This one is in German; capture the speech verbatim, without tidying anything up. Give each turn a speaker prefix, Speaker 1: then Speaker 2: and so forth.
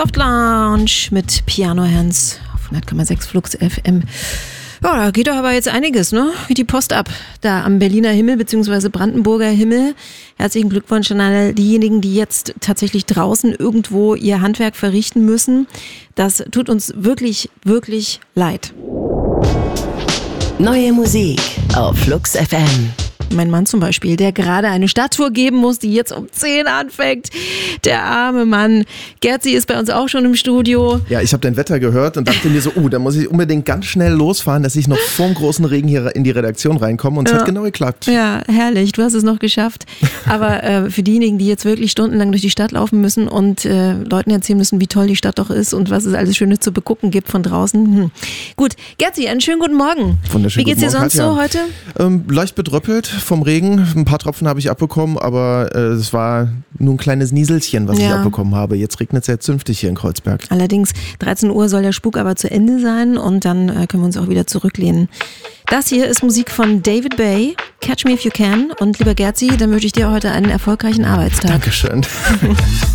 Speaker 1: Soft Lounge mit Piano Hands auf hundert Komma sechs Flux F M. Ja, da geht doch aber jetzt einiges, ne? Wie die Post ab. Da am Berliner Himmel bzw. Brandenburger Himmel. Herzlichen Glückwunsch an alle diejenigen, die jetzt tatsächlich draußen irgendwo ihr Handwerk verrichten müssen. Das tut uns wirklich, wirklich leid.
Speaker 2: Neue Musik auf Flux F M.
Speaker 1: Mein Mann zum Beispiel, der gerade eine Stadttour geben muss, die jetzt um zehn anfängt. Der arme Mann. Gerzi ist bei uns auch schon im Studio.
Speaker 3: Ja, ich habe dein Wetter gehört und dachte mir so, uh, da muss ich unbedingt ganz schnell losfahren, dass ich noch vorm großen Regen hier in die Redaktion reinkomme. Und es
Speaker 1: ja.
Speaker 3: hat genau geklappt.
Speaker 1: Ja, herrlich. Du hast es noch geschafft. Aber äh, für diejenigen, die jetzt wirklich stundenlang durch die Stadt laufen müssen und äh, Leuten erzählen müssen, wie toll die Stadt doch ist und was es alles Schönes zu begucken gibt von draußen. Hm. Gut, Gerzi, einen schönen guten Morgen.
Speaker 3: Wunderschön.
Speaker 1: Wie geht's dir sonst so heute?
Speaker 3: Ähm, leicht bedröppelt vom Regen. Ein paar Tropfen habe ich abbekommen, aber äh, es war nur ein kleines Nieselchen, was ja. ich abbekommen habe. Jetzt regnet es ja zünftig hier in Kreuzberg.
Speaker 1: Allerdings, dreizehn Uhr soll der Spuk aber zu Ende sein und dann äh, können wir uns auch wieder zurücklehnen. Das hier ist Musik von David Bay, Catch Me If You Can. Und lieber Gerzi, dann wünsche ich dir heute einen erfolgreichen Arbeitstag.
Speaker 3: Dankeschön.